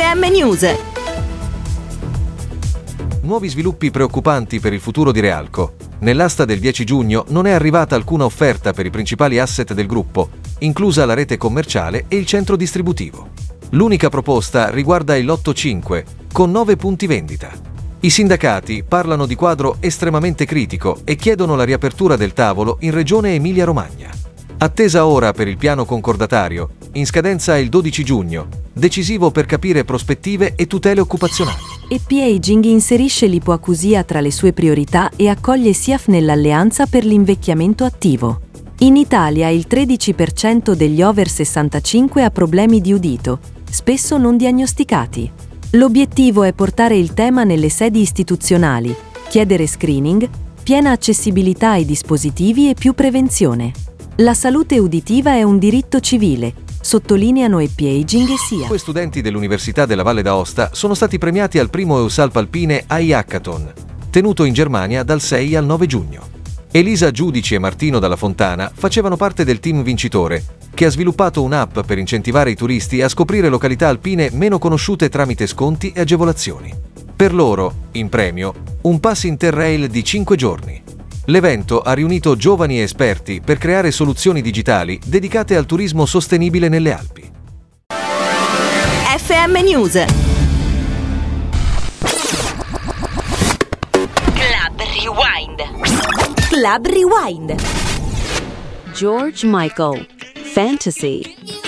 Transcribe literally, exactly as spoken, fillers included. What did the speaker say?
M News. Nuovi sviluppi preoccupanti per il futuro di Realco. Nell'asta del dieci giugno non è arrivata alcuna offerta per i principali asset del gruppo, inclusa la rete commerciale e il centro distributivo. L'unica proposta riguarda il Lotto cinque, con nove punti vendita. I sindacati parlano di quadro estremamente critico e chiedono la riapertura del tavolo in Regione Emilia-Romagna. Attesa ora per il piano concordatario, in scadenza il dodici giugno, decisivo per capire prospettive e tutele occupazionali. E P Aging inserisce l'ipoacusia tra le sue priorità e accoglie S I A F nell'alleanza per l'invecchiamento attivo. In Italia il tredici per cento degli over sessantacinque ha problemi di udito, spesso non diagnosticati. L'obiettivo è portare il tema nelle sedi istituzionali, chiedere screening, piena accessibilità ai dispositivi e più prevenzione. La salute uditiva è un diritto civile, sottolineano E P Aging e S I A F. Due studenti dell'Università della Valle d'Aosta sono stati premiati al primo EUSALP Alpine A I Hackathon, tenuto in Germania dal sei al nove giugno. Elisa Giudici e Martino Dalla Fontana facevano parte del team vincitore, che ha sviluppato un'app per incentivare i turisti a scoprire località alpine meno conosciute tramite sconti e agevolazioni. Per loro, in premio, un pass Interrail di cinque giorni. L'evento ha riunito giovani e esperti per creare soluzioni digitali dedicate al turismo sostenibile nelle Alpi. F M News. Club Rewind. Club Rewind. George Michael, Fantasy.